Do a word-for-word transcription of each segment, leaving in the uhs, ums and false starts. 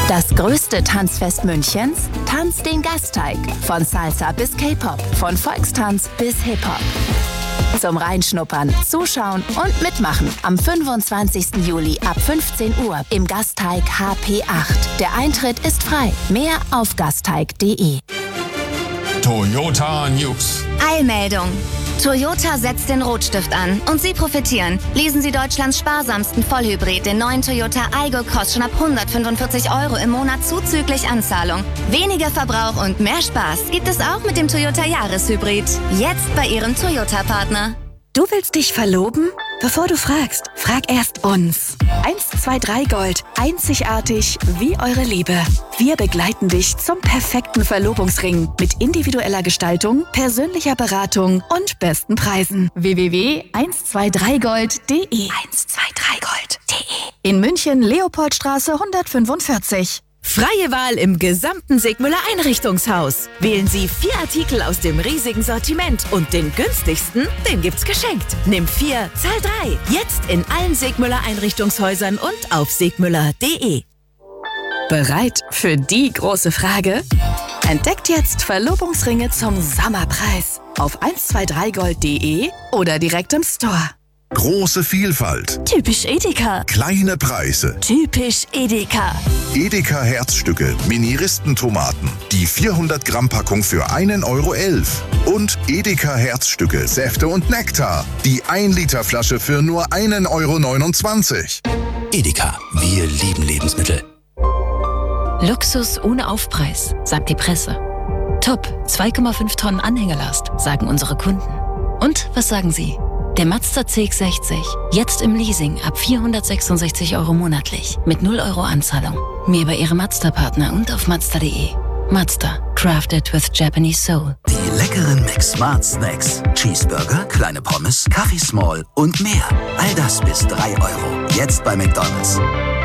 Das größte Tanzfest Münchens? Tanz den Gasteig. Von Salsa bis K-Pop, von Volkstanz bis Hip-Hop. Zum Reinschnuppern, Zuschauen und Mitmachen am fünfundzwanzigsten Juli ab fünfzehn Uhr im Gasteig H P acht. Der Eintritt ist frei. Mehr auf gasteig punkt de. Toyota News. Eilmeldung. Toyota setzt den Rotstift an und Sie profitieren. Lesen Sie Deutschlands sparsamsten Vollhybrid, den neuen Toyota Aygo Cross, schon ab hundertfünfundvierzig Euro im Monat zuzüglich Anzahlung. Weniger Verbrauch und mehr Spaß gibt es auch mit dem Toyota Jahreshybrid. Jetzt bei Ihrem Toyota-Partner. Du willst dich verloben? Bevor du fragst, frag erst uns. eins zwei drei Gold. Einzigartig wie eure Liebe. Wir begleiten dich zum perfekten Verlobungsring mit individueller Gestaltung, persönlicher Beratung und besten Preisen. w w w punkt eins zwei drei gold punkt de eins zwei drei gold punkt de. In München, Leopoldstraße hundertfünfundvierzig. Freie Wahl im gesamten Segmüller Einrichtungshaus. Wählen Sie vier Artikel aus dem riesigen Sortiment und den günstigsten, den gibt's geschenkt. Nimm vier, zahl drei. Jetzt in allen Segmüller Einrichtungshäusern und auf segmüller punkt de. Bereit für die große Frage? Entdeckt jetzt Verlobungsringe zum Sommerpreis auf eins zwei drei gold punkt de oder direkt im Store. Große Vielfalt. Typisch Edeka. Kleine Preise. Typisch Edeka. Edeka Herzstücke, Mini-Ristentomaten. Die vierhundert Gramm Packung für einen Euro elf. Und Edeka Herzstücke, Säfte und Nektar. Die ein Liter Flasche für nur einen Euro neunundzwanzig. Edeka, wir lieben Lebensmittel. Luxus ohne Aufpreis, sagt die Presse. Top, zwei Komma fünf Tonnen Anhängelast, sagen unsere Kunden. Und was sagen Sie? Der Mazda C X sechzig, jetzt im Leasing ab vierhundertsechsundsechzig Euro monatlich, mit null Euro Anzahlung. Mehr bei Ihrem Mazda-Partner und auf mazda punkt de. Mazda, crafted with Japanese soul. Die leckeren McSmart Snacks. Cheeseburger, kleine Pommes, Kaffee Small und mehr. All das bis drei Euro. Jetzt bei McDonald's.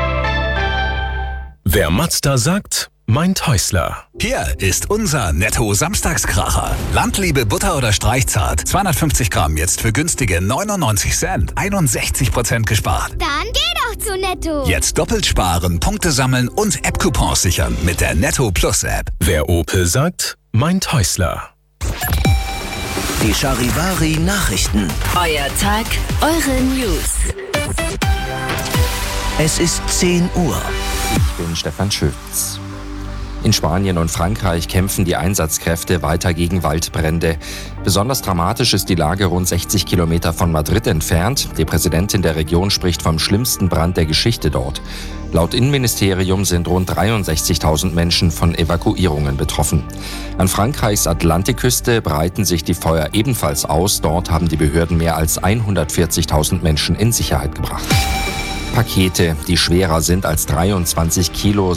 Wer Mazda sagt, meint Häusler. Hier ist unser Netto-Samstagskracher. Landliebe Butter oder Streichzart. zweihundertfünfzig Gramm jetzt für günstige neunundneunzig Cent. einundsechzig Prozent gespart. Dann geh doch zu Netto. Jetzt doppelt sparen, Punkte sammeln und App-Coupons sichern mit der Netto Plus App. Wer Opel sagt, meint Häusler. Die Charivari Nachrichten. Euer Tag, eure News. Es ist zehn Uhr. Ich bin Stefan Schütz. In Spanien und Frankreich kämpfen die Einsatzkräfte weiter gegen Waldbrände. Besonders dramatisch ist die Lage rund sechzig Kilometer von Madrid entfernt. Die Präsidentin der Region spricht vom schlimmsten Brand der Geschichte dort. Laut Innenministerium sind rund dreiundsechzigtausend Menschen von Evakuierungen betroffen. An Frankreichs Atlantikküste breiten sich die Feuer ebenfalls aus. Dort haben die Behörden mehr als hundertvierzigtausend Menschen in Sicherheit gebracht. Pakete, die schwerer sind als dreiundzwanzig Kilo,